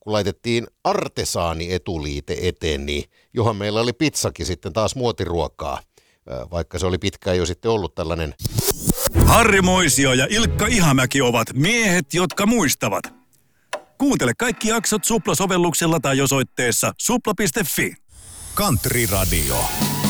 kun laitettiin artesaani-etuliite eteen, niin johan meillä oli pizzakin sitten taas muotiruokaa, vaikka se oli pitkään jo sitten ollut tällainen. Harri Moisio ja Ilkka Ihamäki ovat miehet, jotka muistavat. Kuuntele kaikki jaksot Supla-sovelluksella tai osoitteessa supla.fi. Country Radio.